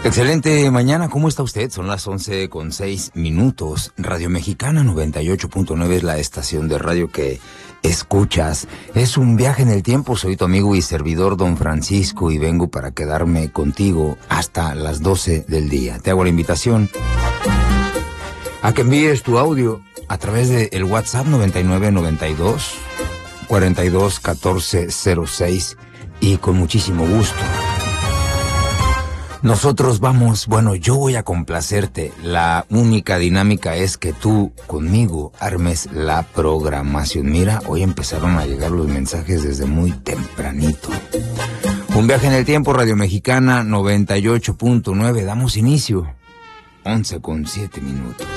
Excelente mañana, ¿cómo está usted? Son las 11:06. Radio Mexicana 98.9 es la estación de radio que escuchas. Es un viaje en el tiempo, soy tu amigo y servidor Don Francisco y vengo para quedarme contigo hasta las 12 del día. Te hago la invitación a que envíes tu audio a través del WhatsApp 9992 42 14 06 y con muchísimo gusto. Nosotros vamos, yo voy a complacerte. La única dinámica es que tú conmigo armes la programación. Mira, hoy empezaron a llegar los mensajes desde muy tempranito. Un viaje en el tiempo, Radio Mexicana 98.9. Damos inicio. 11:07.